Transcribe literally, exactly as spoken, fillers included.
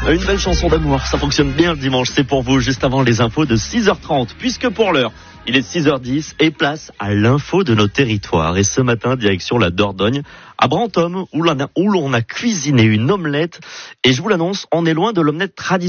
Une belle chanson d'amour, ça fonctionne bien le dimanche, c'est pour vous, juste avant les infos de six heures trente, puisque pour l'heure, il est six heures dix et place à l'info de nos territoires. Et ce matin, direction la Dordogne, à Brantôme, où l'on a, où l'on a cuisiné une omelette. Et je vous l'annonce, on est loin de l'omelette traditionnelle.